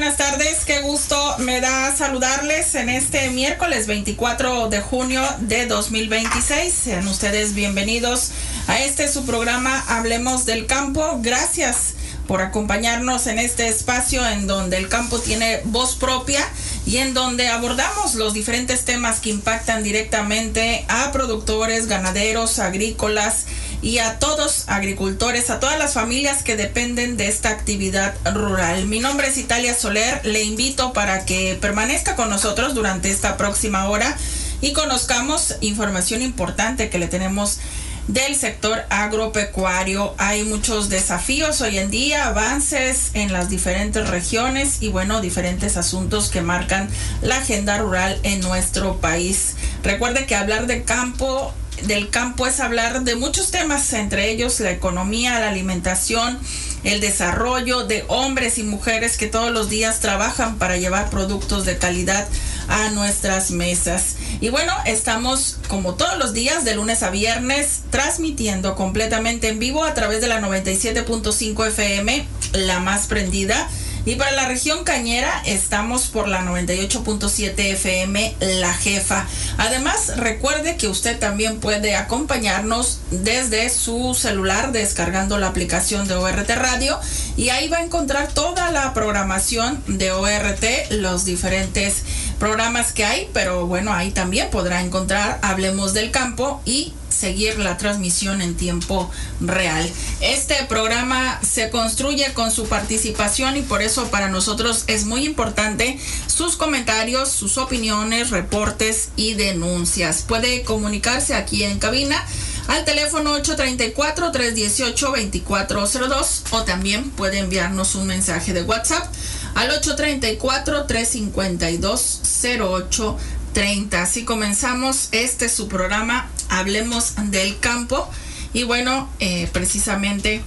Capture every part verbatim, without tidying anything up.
buenas tardes, qué gusto me da saludarles en este miércoles veinticuatro de junio de dos mil veintiséis. Sean ustedes bienvenidos a este su programa Hablemos del Campo. Gracias por acompañarnos en este espacio en donde el campo tiene voz propia y en donde abordamos los diferentes temas que impactan directamente a productores, ganaderos, agrícolas y a todos agricultores, a todas las familias que dependen de esta actividad rural. Mi nombre es Italia Soler, le invito para que permanezca con nosotros durante esta próxima hora y conozcamos información importante que le tenemos del sector agropecuario. Hay muchos desafíos hoy en día, avances en las diferentes regiones y bueno, diferentes asuntos que marcan la agenda rural en nuestro país. Recuerde que hablar de campo del campo es hablar de muchos temas, entre ellos la economía, la alimentación, el desarrollo de hombres y mujeres que todos los días trabajan para llevar productos de calidad a nuestras mesas. Y bueno, estamos como todos los días de lunes a viernes transmitiendo completamente en vivo a través de la noventa y siete punto cinco F M, la más prendida. Y para la región cañera estamos por la noventa y ocho punto siete F M, La Jefa. Además, recuerde que usted también puede acompañarnos desde su celular descargando la aplicación de O R T Radio y ahí va a encontrar toda la programación de O R T, los diferentes programas que hay, pero bueno, ahí también podrá encontrar Hablemos del Campo y seguir la transmisión en tiempo real. Este programa se construye con su participación y por eso para nosotros es muy importante sus comentarios, sus opiniones, reportes y denuncias. Puede comunicarse aquí en cabina al teléfono ocho tres cuatro, tres uno ocho, dos cuatro cero dos o también puede enviarnos un mensaje de WhatsApp al ocho tres cuatro, tres cinco dos, cero ocho treinta. Así comenzamos este su programa Hablemos del Campo y bueno, eh, precisamente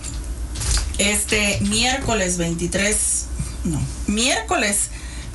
este miércoles veintitrés, no, miércoles,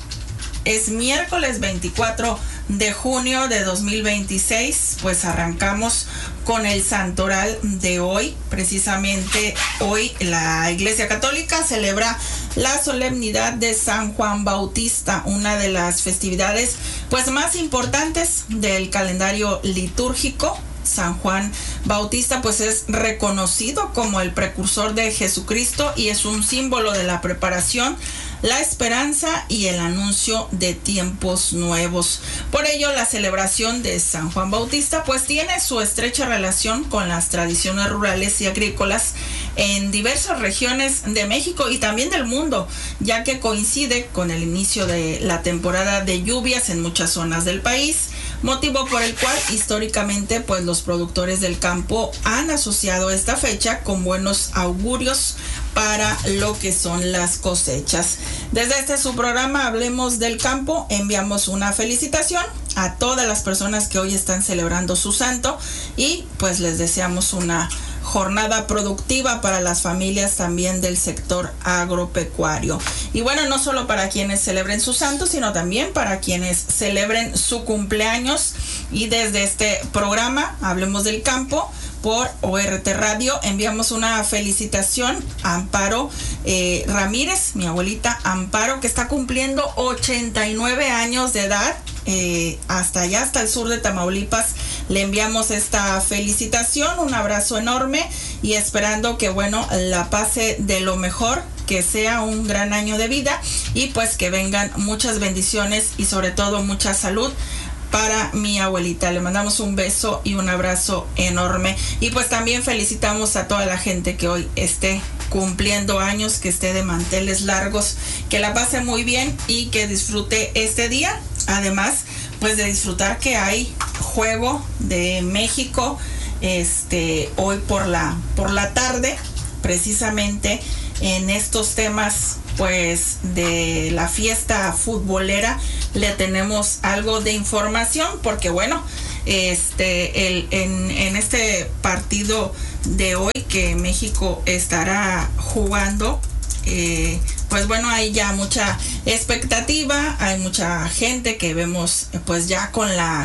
es miércoles veinticuatro de junio de dos mil veintiséis, pues arrancamos con el santoral de hoy. Precisamente hoy la Iglesia Católica celebra la solemnidad de San Juan Bautista, una de las festividades pues más importantes del calendario litúrgico. San Juan Bautista pues es reconocido como el precursor de Jesucristo y es un símbolo de la preparación, la esperanza y el anuncio de tiempos nuevos. Por ello, la celebración de San Juan Bautista pues tiene su estrecha relación con las tradiciones rurales y agrícolas en diversas regiones de México y también del mundo, ya que coincide con el inicio de la temporada de lluvias en muchas zonas del país, motivo por el cual históricamente pues los productores del campo han asociado esta fecha con buenos augurios para lo que son las cosechas. Desde este su programa Hablemos del Campo, enviamos una felicitación a todas las personas que hoy están celebrando su santo y pues les deseamos una jornada productiva para las familias también del sector agropecuario. Y bueno, no solo para quienes celebren su santo, sino también para quienes celebren su cumpleaños. Y desde este programa, Hablemos del Campo, por O R T Radio, enviamos una felicitación a Amparo eh, Ramírez, mi abuelita Amparo, que está cumpliendo ochenta y nueve años de edad. Eh, hasta allá, hasta el sur de Tamaulipas, le enviamos esta felicitación, un abrazo enorme y esperando que bueno, la pase de lo mejor, que sea un gran año de vida y pues que vengan muchas bendiciones y sobre todo mucha salud para mi abuelita. Le mandamos un beso y un abrazo enorme y pues también felicitamos a toda la gente que hoy esté cumpliendo años, que esté de manteles largos, que la pase muy bien y que disfrute este día. Además, pues de disfrutar que hay juego de México este hoy por la por la tarde, precisamente en estos temas pues de la fiesta futbolera le tenemos algo de información porque bueno, este el en, en este partido de hoy que México estará jugando, eh, pues bueno, hay ya mucha expectativa, hay mucha gente que vemos pues ya con la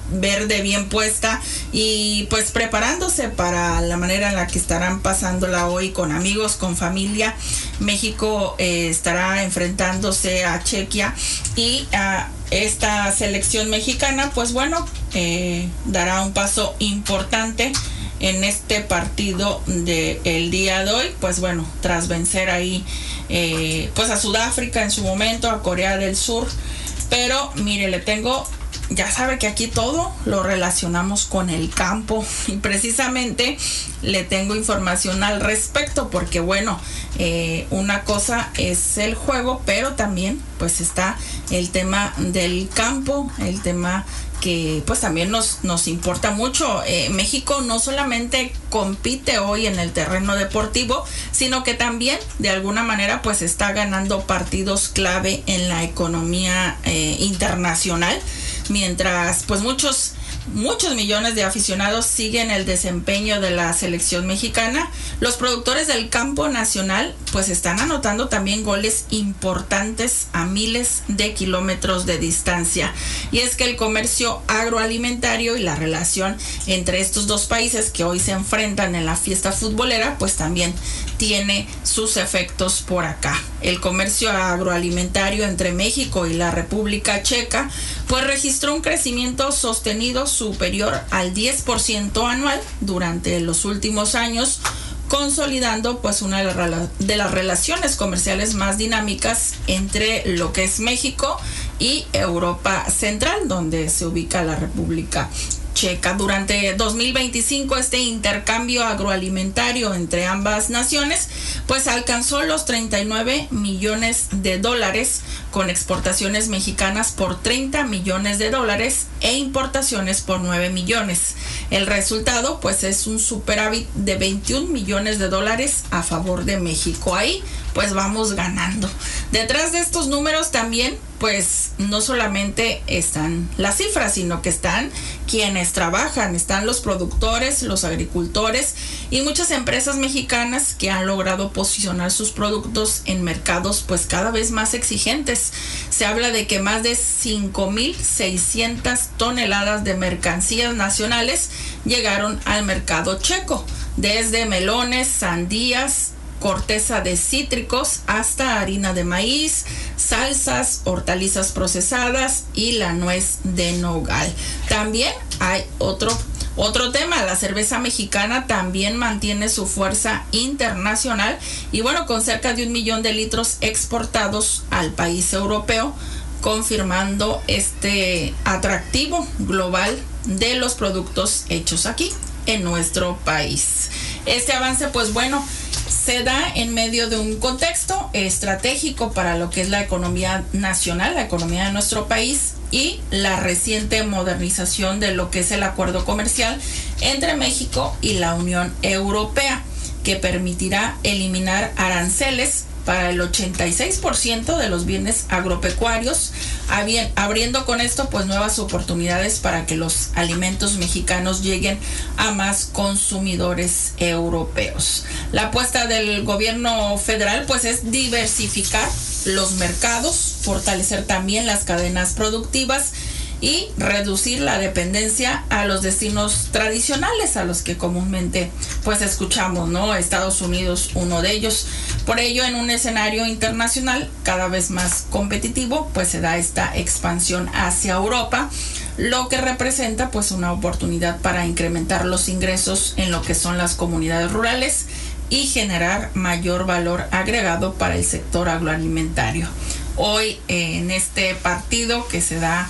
verde bien puesta y pues preparándose para la manera en la que estarán pasándola hoy con amigos, con familia. México eh, estará enfrentándose a Chequia y a esta selección mexicana, pues bueno, eh, dará un paso importante en este partido del día de hoy, pues bueno, tras vencer ahí eh, pues a Sudáfrica en su momento, a Corea del Sur. Pero mire, le tengo, ya sabe que aquí todo lo relacionamos con el campo y precisamente le tengo información al respecto porque bueno, eh, una cosa es el juego, pero también pues está el tema del campo, el tema que pues también nos, nos importa mucho. Eh, México no solamente compite hoy en el terreno deportivo, sino que también de alguna manera pues está ganando partidos clave en la economía eh, internacional, mientras pues muchos Muchos millones de aficionados siguen el desempeño de la selección mexicana. Los productores del campo nacional pues están anotando también goles importantes a miles de kilómetros de distancia. Y es que el comercio agroalimentario y la relación entre estos dos países que hoy se enfrentan en la fiesta futbolera pues también tiene sus efectos por acá. El comercio agroalimentario entre México y la República Checa pues registró un crecimiento sostenido superior al diez por ciento anual durante los últimos años, consolidando pues una de las relaciones comerciales más dinámicas entre lo que es México y Europa Central, donde se ubica la República Checa. Durante dos mil veinticinco este intercambio agroalimentario entre ambas naciones pues alcanzó los treinta y nueve millones de dólares, con exportaciones mexicanas por treinta millones de dólares e importaciones por nueve millones. El resultado pues es un superávit de veintiún millones de dólares a favor de México. Ahí pues vamos ganando. Detrás de estos números también pues no solamente están las cifras, sino que están quienes trabajan, están los productores, los agricultores y muchas empresas mexicanas que han logrado posicionar sus productos en mercados pues cada vez más exigentes. Se habla de que más de cinco mil seiscientas toneladas de mercancías nacionales llegaron al mercado checo, desde melones, sandías, corteza de cítricos hasta harina de maíz, salsas, hortalizas procesadas y la nuez de nogal. También hay otro Otro tema, la cerveza mexicana también mantiene su fuerza internacional y bueno, con cerca de un millón de litros exportados al país europeo, confirmando este atractivo global de los productos hechos aquí en nuestro país. Este avance, pues bueno, se da en medio de un contexto estratégico para lo que es la economía nacional, la economía de nuestro país y la reciente modernización de lo que es el acuerdo comercial entre México y la Unión Europea, que permitirá eliminar aranceles para el ochenta y seis por ciento de los bienes agropecuarios, abriendo con esto pues nuevas oportunidades para que los alimentos mexicanos lleguen a más consumidores europeos. La apuesta del gobierno federal pues es diversificar los mercados, fortalecer también las cadenas productivas y reducir la dependencia a los destinos tradicionales a los que comúnmente pues escuchamos, ¿no? Estados Unidos, uno de ellos. Por ello, en un escenario internacional cada vez más competitivo, pues se da esta expansión hacia Europa, lo que representa pues una oportunidad para incrementar los ingresos en lo que son las comunidades rurales y generar mayor valor agregado para el sector agroalimentario. Hoy eh, en este partido que se da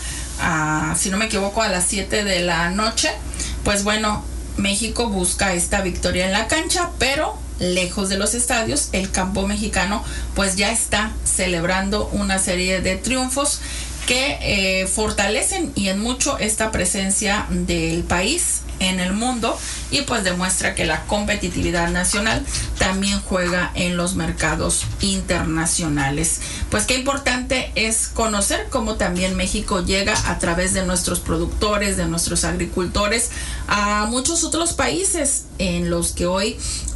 a, si no me equivoco, a las siete de la noche, pues bueno, México busca esta victoria en la cancha, pero lejos de los estadios, el campo mexicano pues ya está celebrando una serie de triunfos que eh, fortalecen y en mucho esta presencia del país en el mundo y pues demuestra que la competitividad nacional también juega en los mercados internacionales. Pues qué importante es conocer cómo también México llega a través de nuestros productores, de nuestros agricultores, a muchos otros países en los que hoy